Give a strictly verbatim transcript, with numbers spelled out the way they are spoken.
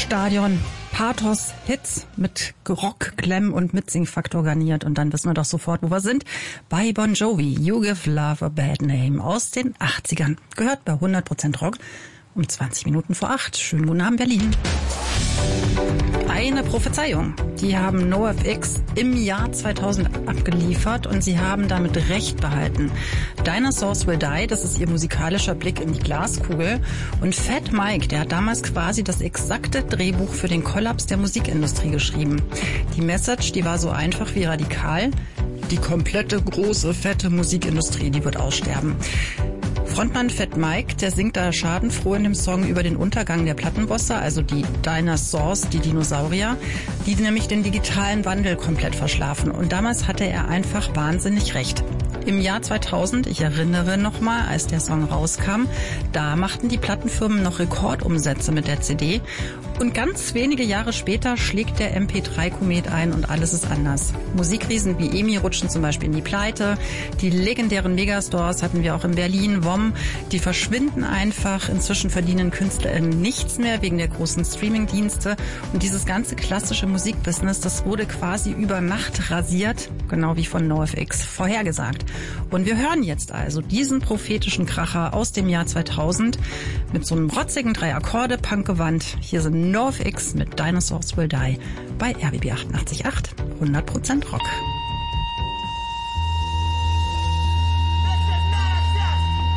Stadion. Pathos, Hits mit Rock, Glam und Mitsingfaktor garniert. Und dann wissen wir doch sofort, wo wir sind. Bei Bon Jovi, You Give Love a Bad Name aus den achtzigern. Gehört bei hundert Prozent Rock um zwanzig Minuten vor acht. Schönen guten Abend, Berlin. Eine Prophezeiung. Die haben NoFX im Jahr zweitausend abgeliefert und sie haben damit Recht behalten. Dinosaurs Will Die, das ist ihr musikalischer Blick in die Glaskugel. Und Fat Mike, der hat damals quasi das exakte Drehbuch für den Kollaps der Musikindustrie geschrieben. Die Message, die war so einfach wie radikal. Die komplette, große, fette Musikindustrie, die wird aussterben. Frontmann Fat Mike, der singt da schadenfroh in dem Song über den Untergang der Plattenbosse, also die Dinosaurs, die Dinosaurier, die nämlich den digitalen Wandel komplett verschlafen. Und damals hatte er einfach wahnsinnig recht. Im Jahr zweitausend, ich erinnere nochmal, als der Song rauskam, da machten die Plattenfirmen noch Rekordumsätze mit der C D. Und ganz wenige Jahre später schlägt der M P drei Komet ein und alles ist anders. Musikriesen wie EMI rutschen zum Beispiel in die Pleite. Die legendären Megastores hatten wir auch in Berlin, W O M, die verschwinden einfach. Inzwischen verdienen Künstler nichts mehr wegen der großen Streamingdienste. Und dieses ganze klassische Musikbusiness, das wurde quasi über Nacht rasiert, genau wie von NoFX vorhergesagt. Und wir hören jetzt also diesen prophetischen Kracher aus dem Jahr zweitausend mit so einem rotzigen Drei-Akkorde-Punkgewand. Hier sind NoFX mit Dinosaurs Will Die bei R B B achtundachtzig Komma acht, hundert Prozent Rock.